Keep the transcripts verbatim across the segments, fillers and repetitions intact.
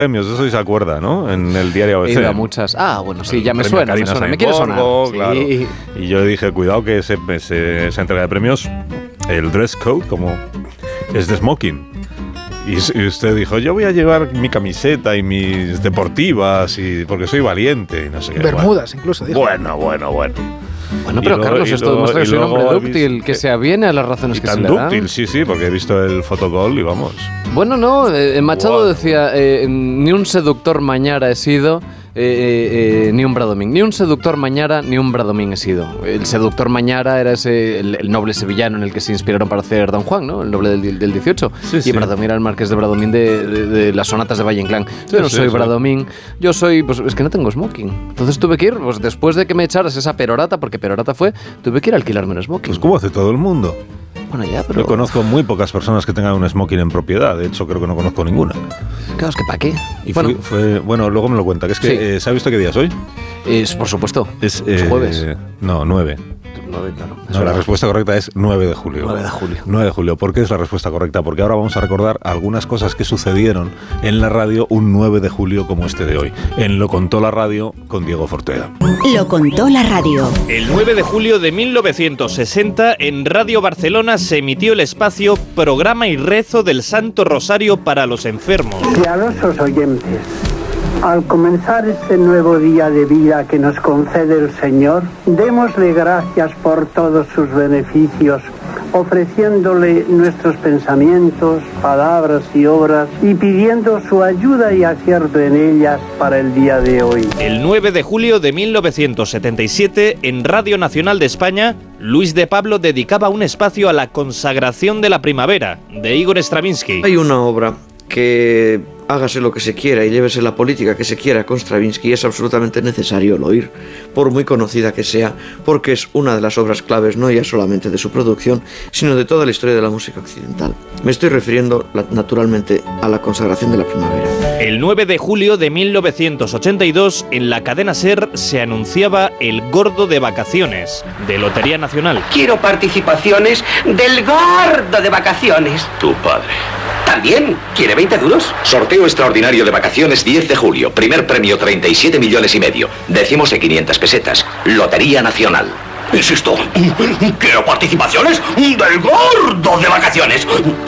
premios, eso sí se acuerda, ¿no? En el diario A B C. He ido a muchas. Ah, bueno, sí, ya me Premio suena, me Karina suena. Me quiere sonar. Saiborgo, Sí. claro. Y yo dije, cuidado que ese, ese, esa entrega de premios, el dress code, como es de smoking. Y, y usted dijo, yo voy a llevar mi camiseta y mis deportivas y porque soy valiente y no sé qué. Bermudas, bueno, incluso, dijo. Bueno, bueno, bueno. Bueno, pero luego, Carlos, esto luego, demuestra que soy un hombre dúctil, visto, que se aviene a las razones y que tan se le dan. dúctil, sí, sí, porque he visto el fotogol y vamos. Bueno, no, eh, Machado Wow. decía, eh, ni un seductor mañara he sido, eh, eh, eh, ni un Bradomín. Ni un seductor mañara, ni un Bradomín he sido. El seductor mañara era ese, el, el noble sevillano en el que se inspiraron para hacer Don Juan, ¿no? El noble del, del dieciocho. Sí, y sí. Bradomín era el marqués de Bradomín de, de, de las sonatas de Valle Inclán. Yo no sí, soy sí. Bradomín, yo soy, pues es que no tengo smoking. Entonces tuve que ir, pues después de que me echaras esa perorata, porque perorata fue, tuve que ir a alquilarme un smoking. Pues como hace todo el mundo. Bueno, ya, pero... Yo conozco muy pocas personas que tengan un smoking en propiedad. De hecho, creo que no conozco ninguna. Claro, es que ¿para qué? Y bueno, fui- fue, bueno, luego me lo cuenta. Que es que, Sí. eh, ¿sabe usted qué día es hoy? es, por supuesto, Es es eh, jueves. No, nueve. nueve, claro. Es No, la verdad. respuesta correcta es nueve de julio. nueve de julio. nueve de julio. ¿Por qué es la respuesta correcta? Porque ahora vamos a recordar algunas cosas que sucedieron en la radio un nueve de julio como este de hoy. En Lo Contó la Radio con Diego Fortea. Lo contó la radio. El nueve de julio de mil novecientos sesenta, en Radio Barcelona se emitió el espacio Programa y Rezo del Santo Rosario para los enfermos. Piadosos oyentes, al comenzar este nuevo día de vida que nos concede el Señor, démosle gracias por todos sus beneficios, ofreciéndole nuestros pensamientos, palabras y obras y pidiendo su ayuda y acierto en ellas para el día de hoy. El nueve de julio de mil novecientos setenta y siete, en Radio Nacional de España, Luis de Pablo dedicaba un espacio a la consagración de la primavera, de Igor Stravinsky. Hay una obra que hágase lo que se quiera y llévese la política que se quiera con Stravinsky, es absolutamente necesario el oír, por muy conocida que sea, porque es una de las obras claves no ya solamente de su producción, sino de toda la historia de la música occidental. Me estoy refiriendo la- naturalmente a la consagración de la primavera. El nueve de julio de mil novecientos ochenta y dos, en la cadena SER se anunciaba el Gordo de Vacaciones, de Lotería Nacional. Quiero participaciones del gordo de vacaciones. Tu padre. ¿También? ¿Quiere veinte duros? Sorteo extraordinario de vacaciones diez de julio. Primer premio treinta y siete millones y medio. Décimos de quinientas pesetas. Lotería Nacional. Insisto, quiero participaciones del gordo de vacaciones.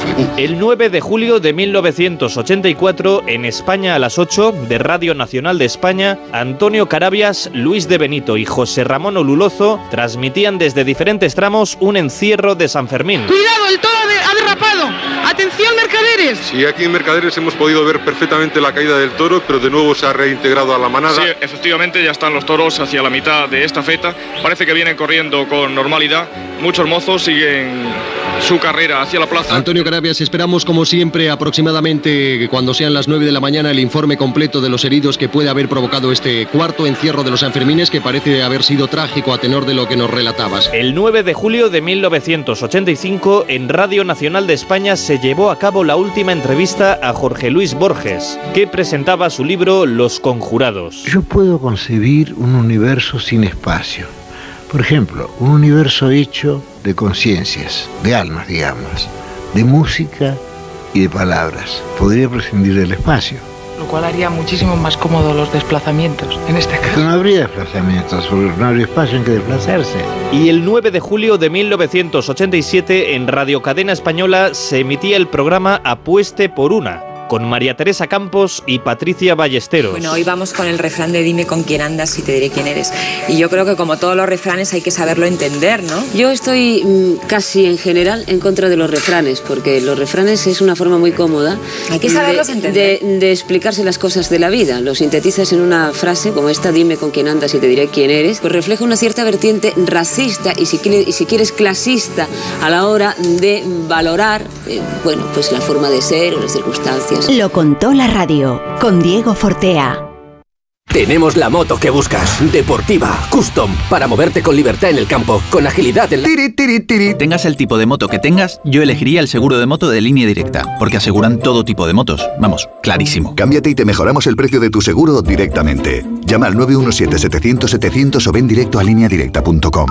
El nueve de julio de mil novecientos ochenta y cuatro, en España a las ocho, de Radio Nacional de España, Antonio Carabias, Luis de Benito y José Ramón Olulozo transmitían desde diferentes tramos un encierro de San Fermín. ¡Cuidado, el toro ha derrapado! ¡Atención, mercaderes! Sí, aquí en Mercaderes hemos podido ver perfectamente la caída del toro, pero de nuevo se ha reintegrado a la manada. Sí, efectivamente, ya están los toros hacia la mitad de esta feta. Parece que vienen corriendo con normalidad. Muchos mozos siguen su carrera hacia la plaza. Antonio Carabias, esperamos como siempre aproximadamente cuando sean las nueve de la mañana el informe completo de los heridos que puede haber provocado este cuarto encierro de los Sanfermines, que parece haber sido trágico a tenor de lo que nos relatabas. El nueve de julio de mil novecientos ochenta y cinco, en Radio Nacional de España se llevó a cabo la última entrevista a Jorge Luis Borges, que presentaba su libro Los Conjurados. Yo puedo concebir un universo sin espacio. Por ejemplo, un universo hecho de conciencias, de almas, digamos, de música y de palabras. Podría prescindir del espacio. Lo cual haría muchísimo más cómodo los desplazamientos, en este caso. No habría desplazamientos, porque no habría espacio en que desplazarse. Y el nueve de julio de mil novecientos ochenta y siete, en Radio Cadena Española se emitía el programa Apueste por una, con María Teresa Campos y Patricia Ballesteros. Bueno, hoy vamos con el refrán de dime con quién andas y te diré quién eres. Y yo creo que como todos los refranes hay que saberlo entender, ¿no? Yo estoy mmm, casi en general en contra de los refranes, porque los refranes es una forma muy cómoda hay que saberlos de, entender. De, de explicarse las cosas de la vida. Los sintetizas en una frase como esta, dime con quién andas y te diré quién eres, pues refleja una cierta vertiente racista y si, quiere, y si quieres clasista a la hora de valorar, eh, bueno, pues la forma de ser o las circunstancias. Lo contó la radio con Diego Fortea. Tenemos la moto que buscas, deportiva, custom, para moverte con libertad en el campo, con agilidad en la... Tiri, tiri, tiri. Tengas el tipo de moto que tengas, yo elegiría el seguro de moto de Línea Directa, porque aseguran todo tipo de motos. Vamos, clarísimo. Cámbiate y te mejoramos el precio de tu seguro directamente. Llama al nueve uno siete, setecientos, setecientos o ven directo a línea directa punto com.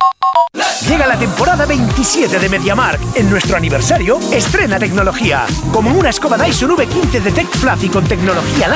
Llega la temporada veintisiete de MediaMarkt. En nuestro aniversario, estrena tecnología. Como una escoba Dyson V quince de Tech Fluffy con tecnología